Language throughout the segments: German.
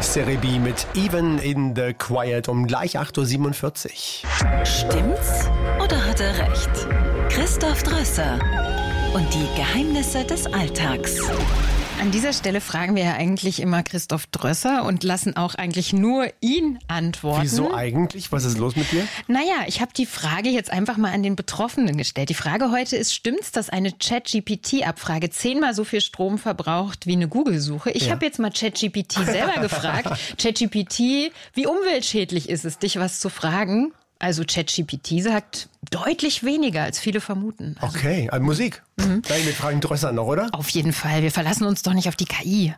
Cerebi mit Even in the Quiet um gleich 8.47 Uhr. Stimmt's oder hat er recht? Christoph Drösser und die Geheimnisse des Alltags. An dieser Stelle fragen wir ja eigentlich immer Christoph Drösser und lassen auch eigentlich nur ihn antworten. Wieso eigentlich? Was ist los mit dir? Naja, ich habe die Frage jetzt einfach mal an den Betroffenen gestellt. Die Frage heute ist, stimmt's, dass eine ChatGPT-Abfrage 10-mal so viel Strom verbraucht wie eine Google-Suche? Ich habe jetzt mal ChatGPT selber gefragt. ChatGPT, wie umweltschädlich ist es, dich was zu fragen? Also ChatGPT sagt deutlich weniger, als viele vermuten. Also, okay, Musik. Gleich mit Fragen Drösser noch, oder? Auf jeden Fall. Wir verlassen uns doch nicht auf die KI.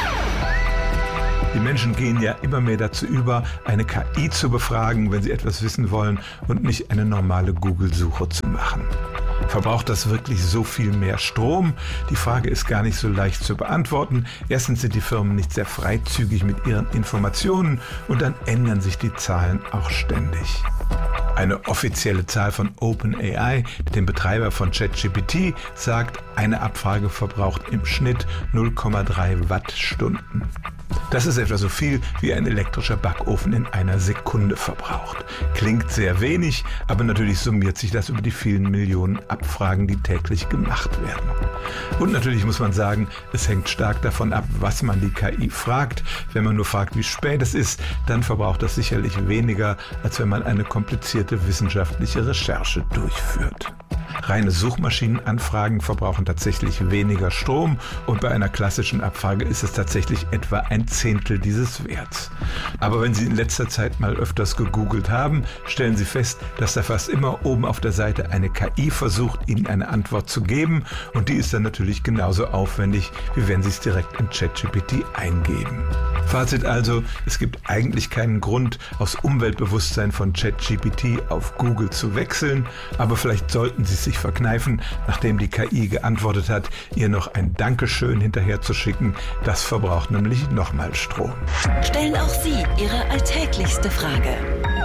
Die Menschen gehen ja immer mehr dazu über, eine KI zu befragen, wenn sie etwas wissen wollen und nicht eine normale Google-Suche zu machen. Verbraucht das wirklich so viel mehr Strom? Die Frage ist gar nicht so leicht zu beantworten. Erstens sind die Firmen nicht sehr freizügig mit ihren Informationen und dann ändern sich die Zahlen auch ständig. Eine offizielle Zahl von OpenAI, dem Betreiber von ChatGPT, sagt, eine Abfrage verbraucht im Schnitt 0,3 Wattstunden. Das ist etwa so viel, wie ein elektrischer Backofen in einer Sekunde verbraucht. Klingt sehr wenig, aber natürlich summiert sich das über die vielen Millionen Abfragen, die täglich gemacht werden. Und natürlich muss man sagen, es hängt stark davon ab, was man die KI fragt. Wenn man nur fragt, wie spät es ist, dann verbraucht das sicherlich weniger, als wenn man eine komplizierte wissenschaftliche Recherche durchführt. Reine Suchmaschinenanfragen verbrauchen tatsächlich weniger Strom und bei einer klassischen Abfrage ist es tatsächlich etwa 1/10 dieses Werts. Aber wenn Sie in letzter Zeit mal öfters gegoogelt haben, stellen Sie fest, dass da fast immer oben auf der Seite eine KI versucht, Ihnen eine Antwort zu geben und die ist dann natürlich genauso aufwendig, wie wenn Sie es direkt in ChatGPT eingeben. Fazit also, es gibt eigentlich keinen Grund, aus Umweltbewusstsein von ChatGPT auf Google zu wechseln, aber vielleicht sollten Sie es sich verkneifen, nachdem die KI geantwortet hat, ihr noch ein Dankeschön hinterher zu schicken. Das verbraucht nämlich nochmal Strom. Stellen auch Sie Ihre alltäglichste Frage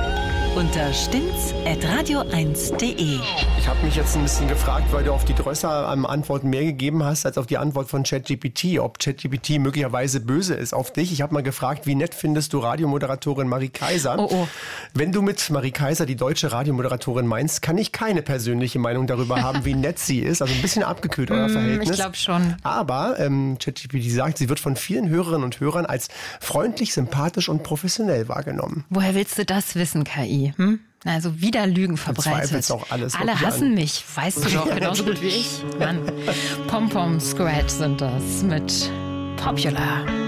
unter stimmt's@radio1.de. Ich habe mich jetzt ein bisschen gefragt, weil du auf die Drösser Antworten mehr gegeben hast, als auf die Antwort von ChatGPT. Ob ChatGPT möglicherweise böse ist auf dich. Ich habe mal gefragt, wie nett findest du Radiomoderatorin Marie Kaiser? Oh. Wenn du mit Marie Kaiser die deutsche Radiomoderatorin meinst, kann ich keine persönliche Meinung darüber haben, wie nett sie ist. Also ein bisschen abgekühlt, euer Verhältnis. Ich glaube schon. Aber ChatGPT sagt, sie wird von vielen Hörerinnen und Hörern als freundlich, sympathisch und professionell wahrgenommen. Woher willst du das wissen, KI? Also wieder Lügen verbreitet. Auch alles alle hassen mich, weißt du doch genauso gut wie ich. Mann. Pom-Pom Scratch sind das mit Popular.